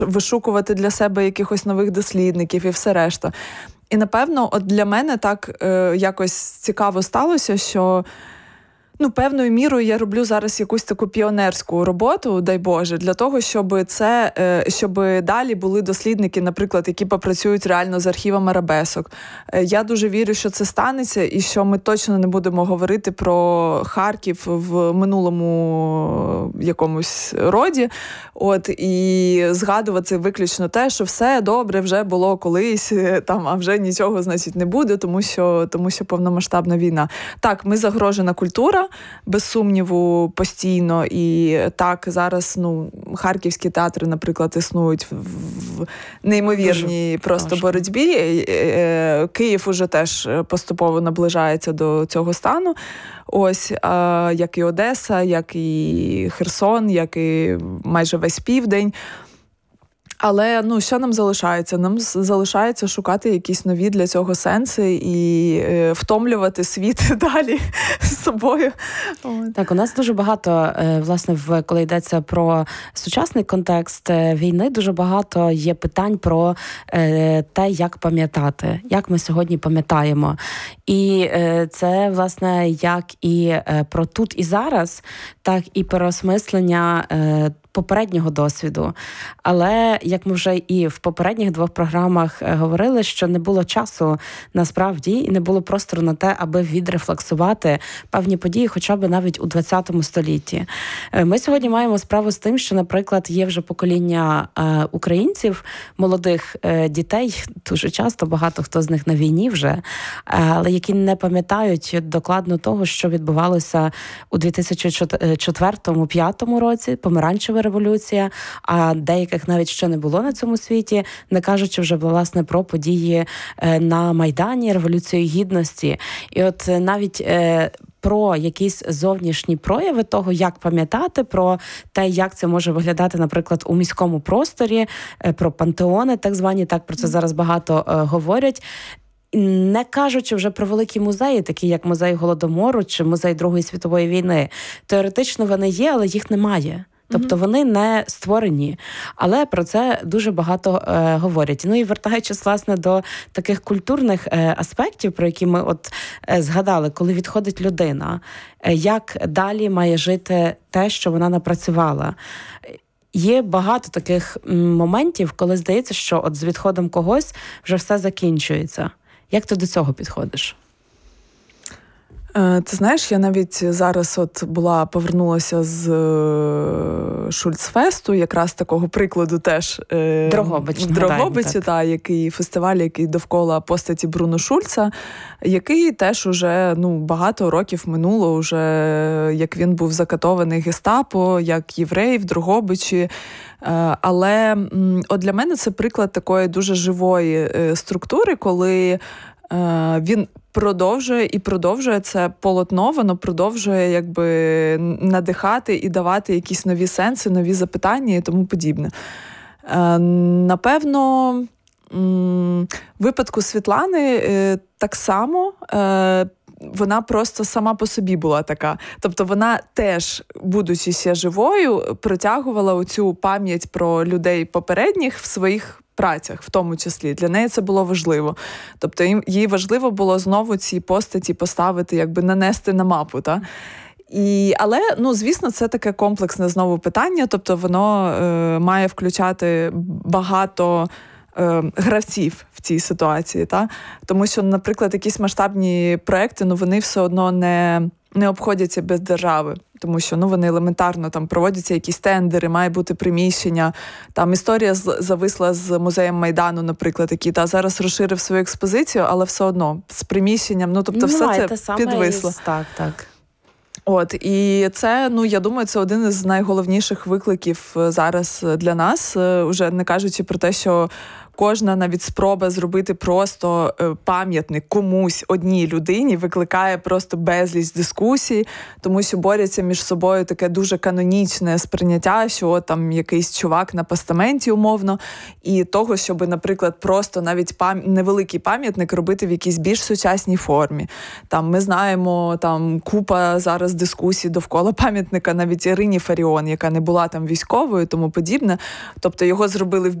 вишукувати для себе якихось нових дослідників і все решта. І, напевно, от для мене так якось цікаво сталося, що певною мірою я роблю зараз якусь таку піонерську роботу, дай Боже, для того, щоб далі були дослідники, наприклад, які попрацюють реально з архівом арабесок. Я дуже вірю, що це станеться і що ми точно не будемо говорити про Харків в минулому якомусь роді, і згадувати виключно те, що все добре вже було колись, а вже нічого, значить, не буде, тому що повномасштабна війна. Так, ми загрожена культура, без сумніву, постійно. І так, зараз, харківські театри, наприклад, існують в неймовірній просто боротьбі. Київ уже теж поступово наближається до цього стану. Як і Одеса, як і Херсон, як і майже весь Південь. Але, що нам залишається? Нам залишається шукати якісь нові для цього сенси і втомлювати світ далі з собою. Так, у нас дуже багато, власне, коли йдеться про сучасний контекст війни, дуже багато є питань про те, як пам'ятати, як ми сьогодні пам'ятаємо. І це, власне, як і про тут і зараз, так і переосмислення попереднього досвіду. Але, як ми вже і в попередніх 2 програмах говорили, що не було часу насправді, і не було простору на те, аби відрефлексувати певні події, хоча б навіть у 20 столітті. Ми сьогодні маємо справу з тим, що, наприклад, є вже покоління українців, молодих дітей, дуже часто, багато хто з них на війні вже, але які не пам'ятають докладно того, що відбувалося у 2004-2005 році, помаранчева революція, а деяких навіть ще не було на цьому світі, не кажучи вже, власне, про події на Майдані, Революцію Гідності. І от навіть про якісь зовнішні прояви того, як пам'ятати, про те, як це може виглядати, наприклад, у міському просторі, про пантеони так звані, так про це зараз багато говорять. Не кажучи вже про великі музеї, такі як музей Голодомору чи музей Другої світової війни. Теоретично вони є, але їх немає. Тобто вони не створені, але про це дуже багато говорять. І вертаючись, власне, до таких культурних аспектів, про які ми згадали, коли відходить людина, як далі має жити те, що вона напрацювала. Є багато таких моментів, коли здається, що з відходом когось вже все закінчується. Як ти до цього підходиш? Ти знаєш, я навіть зараз повернулася з Шульцфесту, якраз такого прикладу теж в Дрогобичі, який фестиваль, який довкола постаті Бруно Шульца, який теж уже багато років минуло, уже як він був закатований гестапо, як єврей в Дрогобичі. Але для мене це приклад такої дуже живої структури, коли він продовжує це полотно, воно продовжує надихати і давати якісь нові сенси, нові запитання і тому подібне. Напевно, в випадку Світлани так само вона просто сама по собі була така. Тобто вона теж, будучи ще живою, протягувала оцю пам'ять про людей попередніх в своїх працях, в тому числі. Для неї це було важливо. Тобто їй важливо було знову ці постаті поставити, нанести на мапу, та? Але, звісно, це таке комплексне знову питання, тобто воно має включати багато гравців в цій ситуації, та? Тому що, наприклад, якісь масштабні проекти, вони все одно не обходяться без держави, тому що вони елементарно проводяться якісь тендери, має бути приміщення. Там історія зависла з музеєм Майдану, наприклад, який зараз розширив свою експозицію, але все одно з приміщенням, тобто все це підвисло. Так. І це, я думаю, це один із найголовніших викликів зараз для нас, уже не кажучи про те, що кожна навіть спроба зробити просто пам'ятник комусь, одній людині, викликає просто безліч дискусій, тому що борються між собою таке дуже канонічне сприйняття, що там якийсь чувак на постаменті умовно, і того, щоб, наприклад, просто навіть невеликий пам'ятник робити в якійсь більш сучасній формі. Там ми знаємо, купа зараз зараз дискусій довкола пам'ятника навіть Ірині Фаріон, яка не була там військовою, тому подібне. Тобто його зробили в